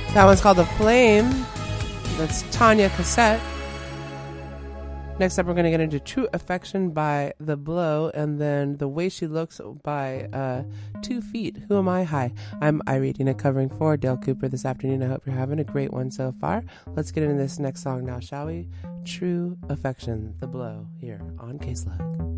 That one's called The Flame. That's Tanya Cassette. Next up, we're going to get into True Affection by The Blow, and then The Way She Looks by 2 Feet. Who Am I? Hi, I'm Irene, covering for Dale Cooper this afternoon. I hope you're having a great one so far. Let's get into this next song now, shall we? True Affection, The Blow, here on K-Slug.